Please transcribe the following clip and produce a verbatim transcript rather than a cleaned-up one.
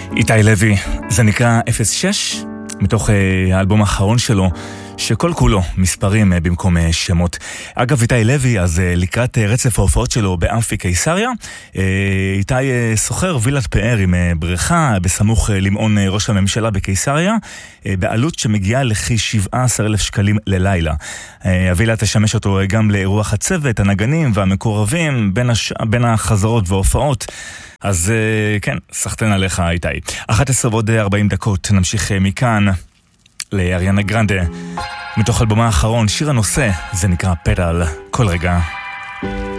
איתי לוי, זה נקרא אפס שש, מתוך uh, האלבום האחרון שלו, שכל כולו מספרים uh, במקום uh, שמות. אגב, איתי לוי, אז uh, לקראת uh, רצף ההופעות שלו באמפי קיסריה, uh, איתי uh, סוחר וילת פאר עם uh, בריכה בסמוך uh, למעון uh, ראש הממשלה בקיסריה, uh, בעלות שמגיעה לכי שבעה עשר אלף שקלים ללילה. Uh, הווילה תשמש אותו uh, גם לאירוח הצוות, הנגנים והמקורבים בין, הש... בין החזרות וההופעות. אז כן, סחטן עליך איתי. אחת עשרה ועוד ארבעים דקות, נמשיך מכאן לאריאנה גרנדה, מתוך אלבומה האחרון, שיר הנושא, זה נקרא פדל, כל רגע.